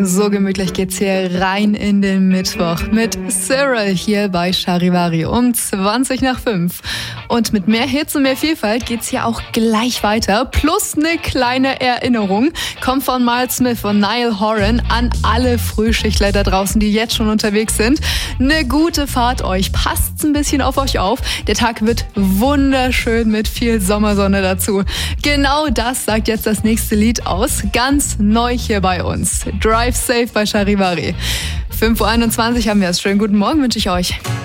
So gemütlich geht's hier rein in den Mittwoch mit Cyril hier bei Charivari um 5:20. Und mit mehr Hits und mehr Vielfalt geht's hier auch gleich weiter. Plus eine kleine Erinnerung kommt von Miles Smith und Niall Horan an alle Frühschichtler da draußen, die jetzt schon unterwegs sind. Eine gute Fahrt euch. Passt ein bisschen auf euch auf. Der Tag wird wunderschön mit viel Sommersonne dazu. Genau das sagt jetzt das nächste Lied aus. Ganz neu hier bei uns. Drive Safe bei Charivari. 5:21 haben wir es. Schönen guten Morgen wünsche ich euch.